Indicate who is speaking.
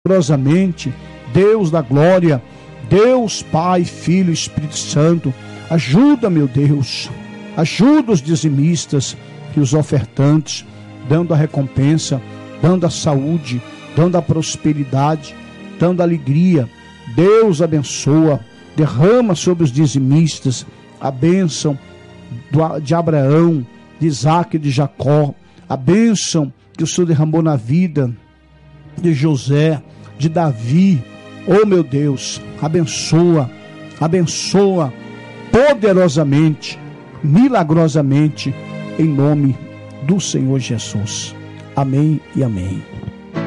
Speaker 1: poderosamente, Deus da glória, Deus Pai, Filho e Espírito Santo, ajuda, meu Deus, ajuda os dizimistas e os ofertantes, dando a recompensa, dando a saúde, dando a prosperidade, dando a alegria. Deus abençoa, derrama sobre os dizimistas a bênção de Abraão, de Isaac e de Jacó, a bênção que o Senhor derramou na vida de José, de Davi. Oh meu Deus, abençoa, abençoa poderosamente, milagrosamente, em nome do Senhor Jesus. Amém e amém.